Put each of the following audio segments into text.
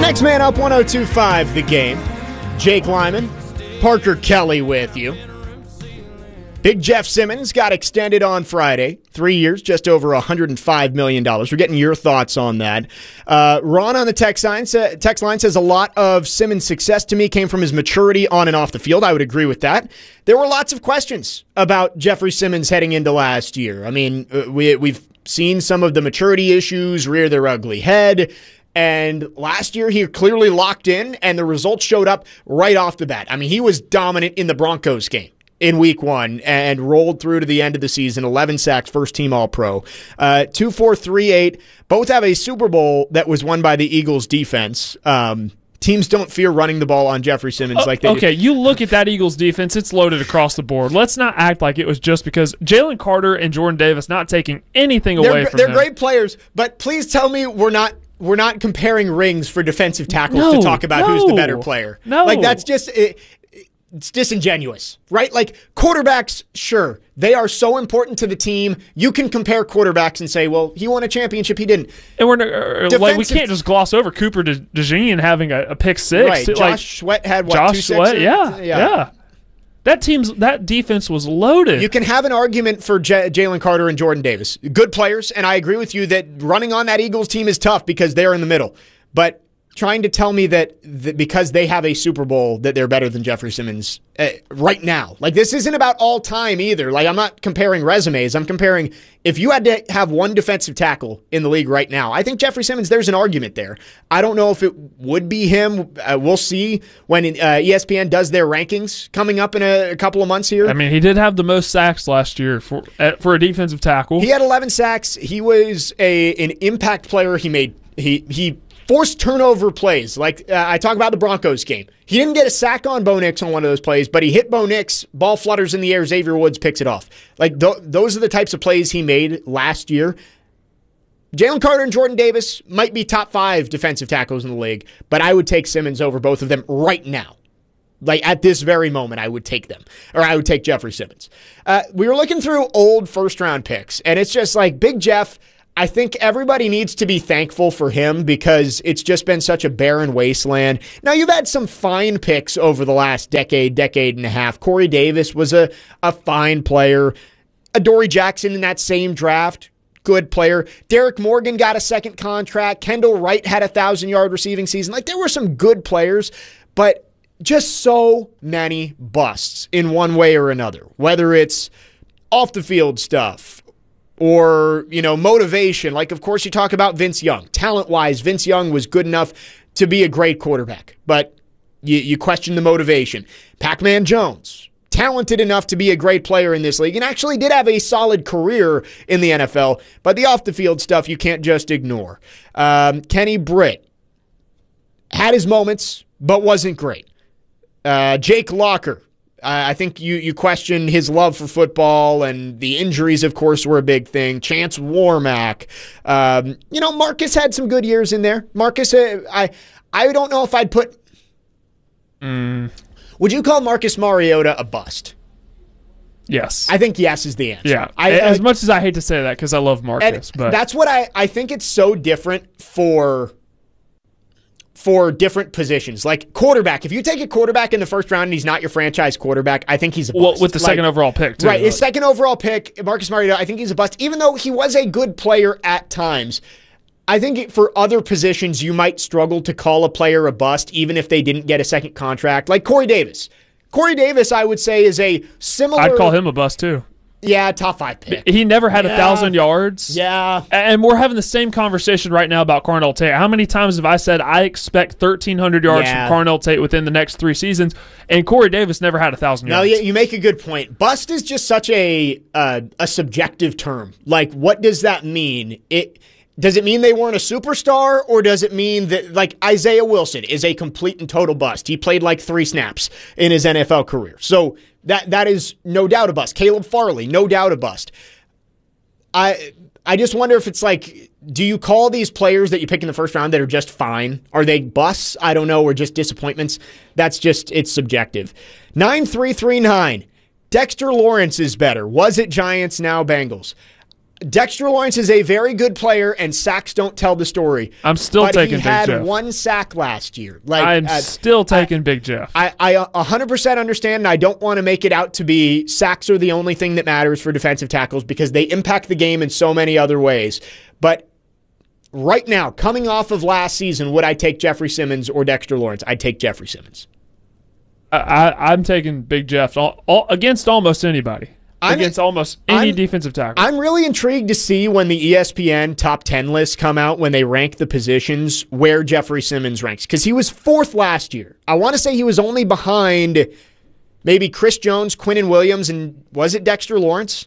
Next man up, 102.5 The Game. Jake Lyman, Parker Kelly with you. Big Jeff Simmons got extended on Friday. 3 years, just over $105 million. We're getting your thoughts on that. Ron on the text line says a lot of Simmons' success to me came from his maturity on and off the field. I would agree with that. There were lots of questions about Jeffrey Simmons heading into last year. I mean, we've seen some of the maturity issues rear their ugly head. And last year, he clearly locked in, and the results showed up right off the bat. I mean, he was dominant in the Broncos game in week 1 and rolled through to the end of the season. 11 sacks, first-team All-Pro. 2-4-3-8. Both have a Super Bowl that was won by the Eagles' defense. Teams don't fear running the ball on Jeffrey Simmons like they do. Okay, you look at that Eagles defense, it's loaded across the board. Let's not act like it was just because Jalen Carter and Jordan Davis not taking anything away from them. They're great players, but please tell me we're not comparing rings for defensive tackles to talk about who's the better player. No. Like, that's just it's disingenuous, right? Like, quarterbacks, sure, they are so important to the team. You can compare quarterbacks and say, well, he won a championship, he didn't. And we can't just gloss over Cooper DeJean having a pick six. Right, Josh Sweat had what, Josh 2 Sweat, yeah. That defense was loaded. You can have an argument for Jalen Carter and Jordan Davis. Good players, and I agree with you that running on that Eagles team is tough because they're in the middle. But trying to tell me that because they have a Super Bowl that they're better than Jeffrey Simmons right now. Like, this isn't about all time either. Like, I'm not comparing resumes. I'm comparing if you had to have one defensive tackle in the league right now. I think Jeffrey Simmons, there's an argument there. I don't know if it would be him. We'll see when ESPN does their rankings coming up in a couple of months here. I mean, he did have the most sacks last year for a defensive tackle. He had 11 sacks. He was an impact player. He forced turnover plays. Like, I talk about the Broncos game. He didn't get a sack on Bo Nix on one of those plays, but he hit Bo Nix, ball flutters in the air, Xavier Woods picks it off. Like, those are the types of plays he made last year. Jalen Carter and Jordan Davis might be top 5 defensive tackles in the league, but I would take Simmons over both of them right now. Like, at this very moment, I would take them. Or I would take Jeffrey Simmons. We were looking through old first-round picks, and it's just like, Big Jeff, I think everybody needs to be thankful for him because it's just been such a barren wasteland. Now, you've had some fine picks over the last decade and a half. Corey Davis was a fine player. Adoree Jackson in that same draft, good player. Derek Morgan got a second contract. Kendall Wright had a 1,000-yard receiving season. Like, there were some good players, but just so many busts in one way or another, whether it's off-the-field stuff, or, motivation. Like, of course, you talk about Vince Young. Talent-wise, Vince Young was good enough to be a great quarterback, but you question the motivation. Pac-Man Jones, talented enough to be a great player in this league, and actually did have a solid career in the NFL, but the off-the-field stuff you can't just ignore. Kenny Britt had his moments, but wasn't great. Jake Locker, I think you question his love for football, and the injuries, of course, were a big thing. Chance Warmack. Marcus had some good years in there. Marcus, I don't know if I'd put... Would you call Marcus Mariota a bust? Yes. I think yes is the answer. Yeah. As much as I hate to say that because I love Marcus. But that's what I think it's so different for different positions. Like quarterback, if you take a quarterback in the first round and he's not your franchise quarterback, I think he's a bust. Well, with the second overall pick, too. Right, his second overall pick, Marcus Mariota, I think he's a bust. Even though he was a good player at times, I think for other positions, you might struggle to call a player a bust, even if they didn't get a second contract. Like Corey Davis. Corey Davis, I would say, is a similar... I'd call him a bust, too. Yeah, top 5 pick. He never had 1,000 yards. Yeah. And we're having the same conversation right now about Carnell Tate. How many times have I said I expect 1,300 yards from Carnell Tate within the next 3 seasons? And Corey Davis never had 1,000 yards. No, you make a good point. Bust is just such a subjective term. Like, what does that mean? Does it mean they weren't a superstar, or does it mean that, like, Isaiah Wilson is a complete and total bust? He played like 3 snaps in his NFL career. So that is no doubt a bust. Caleb Farley, no doubt a bust. I just wonder if it's like, do you call these players that you pick in the first round that are just fine? Are they busts? I don't know, or just disappointments? It's subjective. 9339. Dexter Lawrence is better. Was it Giants, now Bengals? Dexter Lawrence is a very good player, and sacks don't tell the story. I'm still taking Big Jeff. He had 1 sack last year. I'm still taking Big Jeff. I 100% understand, and I don't want to make it out to be sacks are the only thing that matters for defensive tackles because they impact the game in so many other ways. But right now, coming off of last season, would I take Jeffrey Simmons or Dexter Lawrence? I'd take Jeffrey Simmons. I'm taking Big Jeff against almost anybody. Against almost any defensive tackle. I'm really intrigued to see when the ESPN top 10 lists come out, when they rank the positions, where Jeffrey Simmons ranks. Because he was 4th last year. I want to say he was only behind maybe Chris Jones, Quinnen Williams, and was it Dexter Lawrence?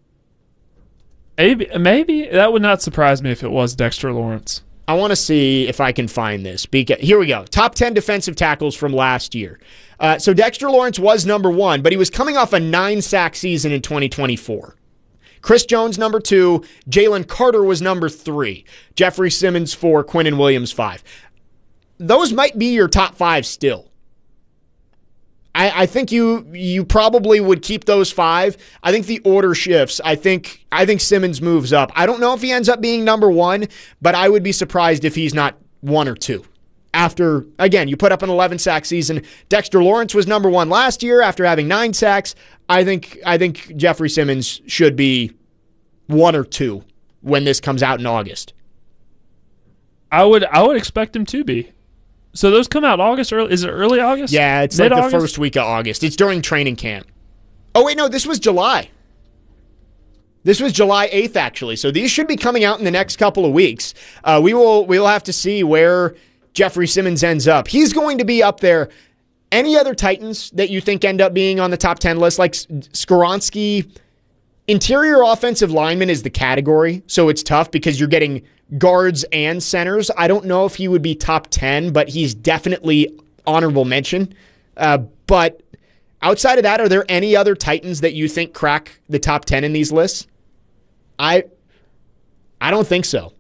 Maybe. That would not surprise me if it was Dexter Lawrence. I want to see if I can find this. Here we go. Top 10 defensive tackles from last year. So Dexter Lawrence was number 1, but he was coming off a 9-sack season in 2024. Chris Jones, number 2. Jalen Carter was number 3. Jeffrey Simmons, 4. Quinnen Williams, 5. Those might be your top 5 still. I think you probably would keep those 5. I think the order shifts. I think Simmons moves up. I don't know if he ends up being number 1, but I would be surprised if he's not 1 or 2. After, again, you put up an 11-sack season. Dexter Lawrence was number 1 last year after having 9 sacks. I think Jeffrey Simmons should be 1 or 2 when this comes out in August. I would expect him to be. So those come out August? Is it early August? Yeah, it's like the first week of August. It's during training camp. Oh, wait, no, this was July. This was July 8th, actually. So these should be coming out in the next couple of weeks. We'll have to see where Jeffrey Simmons ends up. He's going to be up there. Any other Titans that you think end up being on the top 10 list? Like Skoronski, interior offensive lineman is the category, so it's tough because you're getting guards and centers. I don't know if he would be top 10, but he's definitely honorable mention. But outside of that, are there any other Titans that you think crack the top 10 in these lists? I don't think so.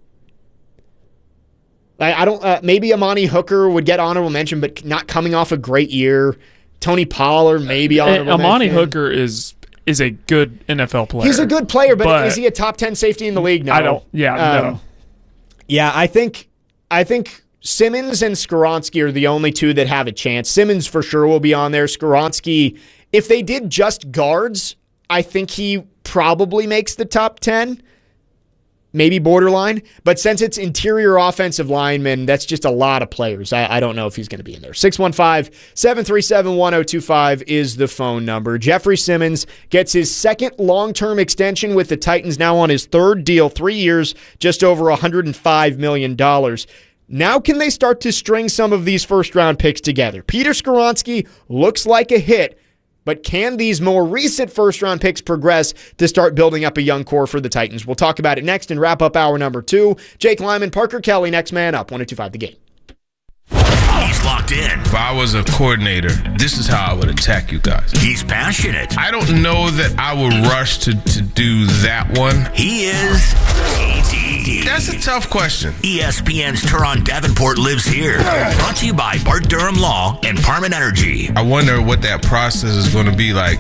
I don't. Maybe Amani Hooker would get honorable mention, but not coming off a great year. Tony Pollard, maybe honorable mention. Amani Hooker is a good NFL player. He's a good player, but is he a top 10 safety in the league? No. I don't. Yeah, no. Yeah, I think Simmons and Skoronski are the only 2 that have a chance. Simmons for sure will be on there. Skoronski, if they did just guards, I think he probably makes the top 10. Maybe borderline, but since it's interior offensive linemen, that's just a lot of players. I don't know if he's going to be in there. 615-737-1025 is the phone number. Jeffrey Simmons gets his 2nd long-term extension with the Titans, now on his 3rd deal, 3 years, just over $105 million. Now can they start to string some of these first-round picks together? Peter Skoronski looks like a hit, but can these more recent first-round picks progress to start building up a young core for the Titans? We'll talk about it next and wrap up hour number 2. Jake Lyman, Parker Kelly, next man up, 102.5 The Game. He's locked in. If I was a coordinator, this is how I would attack you guys. He's passionate. I don't know that I would rush to do that one. He is TD. That's a tough question. ESPN's Teron Davenport lives here. Brought to you by Bart Durham Law and Parman Energy. I wonder what that process is going to be like.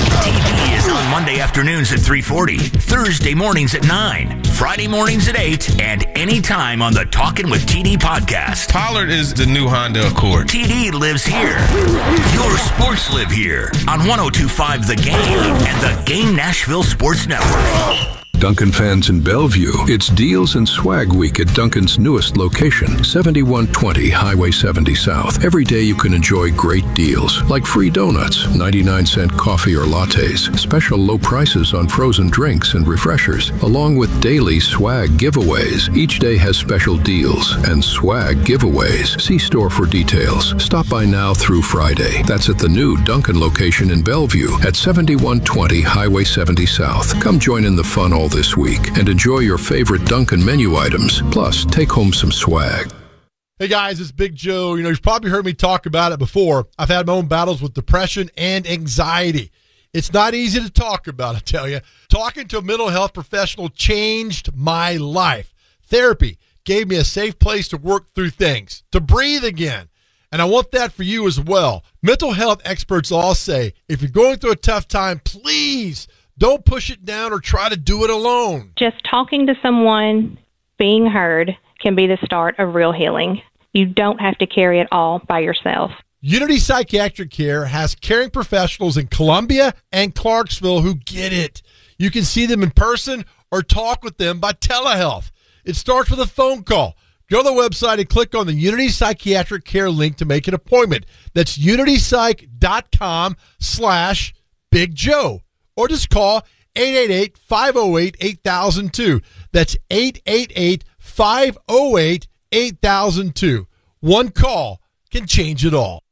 TD is on Monday afternoons at 3:40, Thursday mornings at 9, Friday mornings at 8, and anytime on the Talkin' with TD podcast. Pollard is the new Honda Accord. TD lives here. Your sports live here on 102.5 The Game and the Game Nashville Sports Network. Duncan fans in Bellevue, it's Deals and Swag Week at Duncan's newest location, 7120 Highway 70 South. Every day you can enjoy great deals, like free donuts, 99-cent coffee or lattes, special low prices on frozen drinks and refreshers, along with daily swag giveaways. Each day has special deals and swag giveaways. See store for details. Stop by now through Friday. That's at the new Duncan location in Bellevue at 7120 Highway 70 South. Come join in the fun all this week and enjoy your favorite Duncan menu items. Plus, take home some swag. Hey guys, it's Big Joe. You've probably heard me talk about it before. I've had my own battles with depression and anxiety. It's not easy to talk about, I tell you. Talking to a mental health professional changed my life. Therapy gave me a safe place to work through things, to breathe again. And I want that for you as well. Mental health experts all say, if you're going through a tough time, please Don't push it down or try to do it alone. Just talking to someone, being heard, can be the start of real healing. You don't have to carry it all by yourself. Unity Psychiatric Care has caring professionals in Columbia and Clarksville who get it. You can see them in person or talk with them by telehealth. It starts with a phone call. Go to the website and click on the Unity Psychiatric Care link to make an appointment. That's unitypsych.com/Big Joe. Or just call 888-508-8002. That's 888-508-8002. One call can change it all.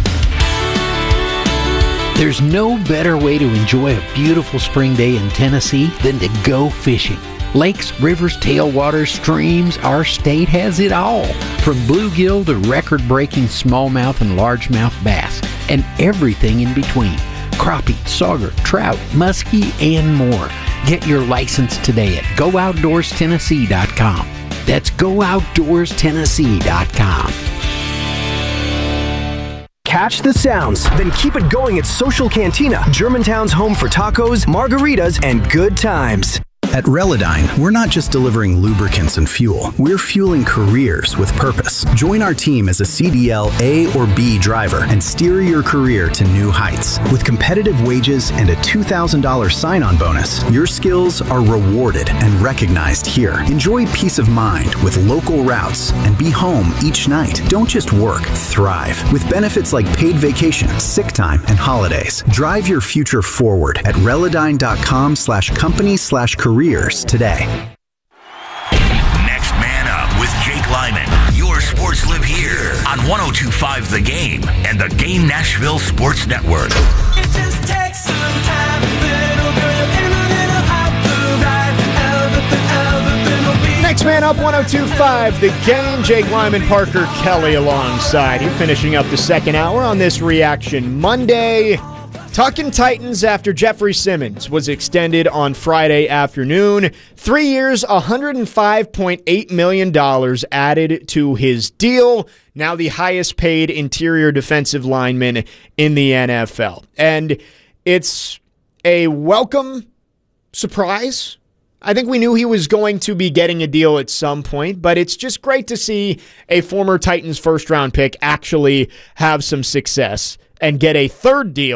There's no better way to enjoy a beautiful spring day in Tennessee than to go fishing. Lakes, rivers, tailwaters, streams, our state has it all. From bluegill to record-breaking smallmouth and largemouth bass, and everything in between. Crappie, sauger, trout, muskie, and more. Get your license today at GoOutdoorsTennessee.com. That's GoOutdoorsTennessee.com. Catch the sounds, then keep it going at Social Cantina, Germantown's home for tacos, margaritas, and good times. At Relodyne, we're not just delivering lubricants and fuel. We're fueling careers with purpose. Join our team as a CDL A or B driver and steer your career to new heights. With competitive wages and a $2,000 sign-on bonus, your skills are rewarded and recognized here. Enjoy peace of mind with local routes and be home each night. Don't just work, thrive. With benefits like paid vacation, sick time, and holidays. Drive your future forward at Relodyne.com/company/careers today. Next Man Up with Jake Lyman. Your sports live here on 102.5 The Game and the Game Nashville Sports Network. It just takes some time, little girl, in a little out the right. Everything will be. Next Man Up, 102.5 The Game. Jake Lyman, Parker Kelly alongside you, finishing up the second hour on this Reaction Monday. Talking Titans after Jeffrey Simmons was extended on Friday afternoon. 3 years, $105.8 million added to his deal. Now the highest paid interior defensive lineman in the NFL. And it's a welcome surprise. I think we knew he was going to be getting a deal at some point, but it's just great to see a former Titans first-round pick actually have some success and get a third deal